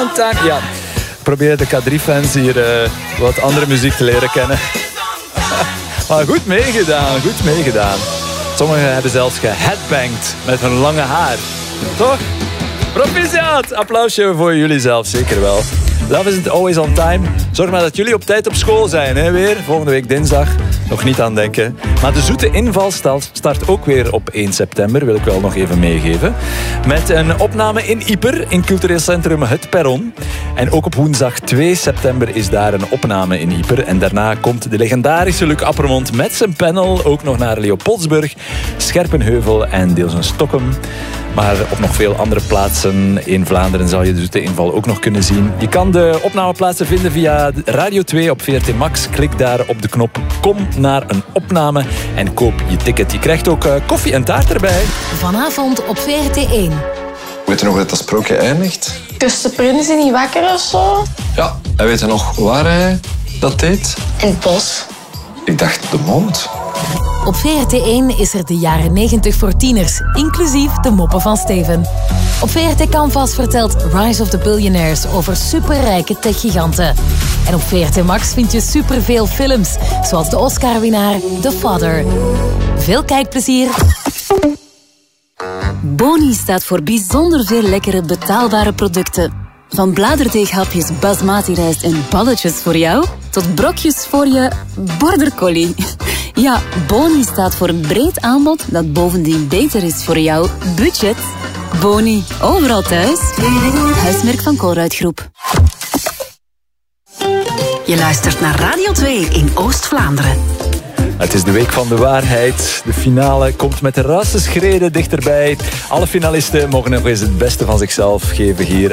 on time. Ja, probeer de K3-fans hier wat andere muziek te leren kennen. Maar goed meegedaan, goed meegedaan. Sommigen hebben zelfs geheadbanged met hun lange haar. Toch? Proficiat! Applausje voor jullie zelf, zeker wel. Love isn't always on time. Zorg maar dat jullie op tijd op school zijn, hè, weer. Volgende week dinsdag. Nog niet aan denken. Maar de zoete inval start ook weer op 1 september, wil ik wel nog even meegeven. Met een opname in Ieper, in cultureel centrum Het Perron. En ook op woensdag 2 september is daar een opname in Ieper. En daarna komt de legendarische Luc Appermond met zijn panel ook nog naar Leopoldsburg, Scherpenheuvel en deels in Stockholm. Maar op nog veel andere plaatsen in Vlaanderen zal je de zoete inval ook nog kunnen zien. Je kan de opnameplaatsen vinden via Radio 2 op VRT Max. Klik daar op de knop Kom naar een opname en koop je ticket. Je krijgt ook koffie en taart erbij. Vanavond op VRT 1. Weet je nog hoe dat sprookje eindigt? Kust de prins niet wakker of zo? Ja, en weet je nog waar hij dat deed? In het bos. Ik dacht de mond. Op VRT 1 is er de jaren 90 voor tieners, inclusief de moppen van Steven. Op VRT Canvas vertelt Rise of the Billionaires over superrijke techgiganten. En op VRT Max vind je superveel films, zoals de Oscar-winnaar The Father. Veel kijkplezier. Boni staat voor bijzonder veel lekkere betaalbare producten. Van bladerdeeghapjes basmati rijst en balletjes voor jou, tot brokjes voor je border collie. Ja, Boni staat voor een breed aanbod dat bovendien beter is voor jouw budget. Boni, overal thuis. Huismerk van Colruyt Groep. Je luistert naar Radio 2 in Oost-Vlaanderen. Het is de week van de waarheid. De finale komt met de rasse schreden dichterbij. Alle finalisten mogen nog eens het beste van zichzelf geven hier.